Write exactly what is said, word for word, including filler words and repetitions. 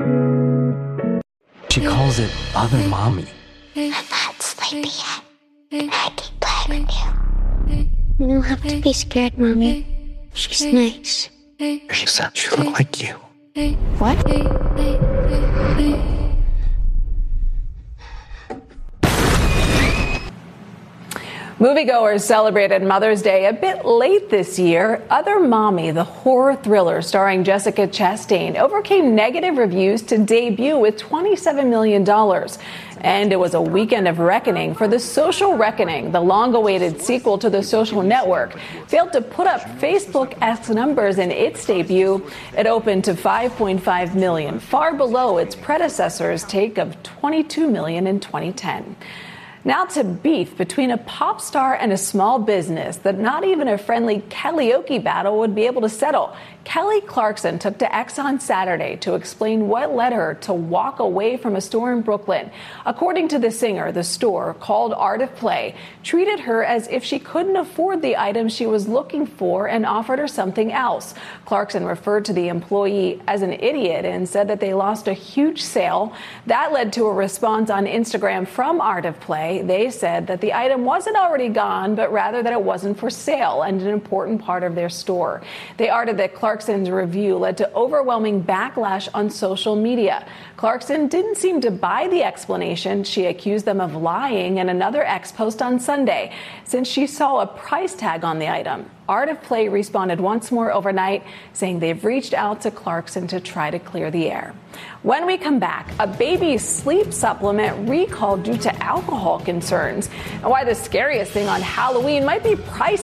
She calls it Other Mommy. I'm not sleepy yet. I can play with you. You don't have to be scared, Mommy. She's nice. She said she looked like you. What? Moviegoers celebrated Mother's Day a bit late this year. Other Mommy, the horror thriller starring Jessica Chastain, overcame negative reviews to debut with twenty-seven million dollars. And it was a weekend of reckoning for The Social Reckoning, the long-awaited sequel to The Social Network. Failed to put up Facebook-esque numbers in its debut. It opened to five point five million dollars, far below its predecessor's take of twenty-two million dollars in twenty ten. Now to beef between a pop star and a small business that not even a friendly karaoke battle would be able to settle. Kelly Clarkson took to X on Saturday to explain what led her to walk away from a store in Brooklyn. According to the singer, the store, called Art of Play, treated her as if she couldn't afford the item she was looking for and offered her something else. Clarkson referred to the employee as an idiot and said that they lost a huge sale. That led to a response on Instagram from Art of Play. They said that the item wasn't already gone, but rather that it wasn't for sale and an important part of their store. They argued that Clarkson's review led to overwhelming backlash on social media. Clarkson didn't seem to buy the explanation. She accused them of lying in another X post on Sunday, since she saw a price tag on the item. Art of Play responded once more overnight, saying they've reached out to Clarkson to try to clear the air. When we come back, a baby's sleep supplement recalled due to alcohol concerns, and why the scariest thing on Halloween might be price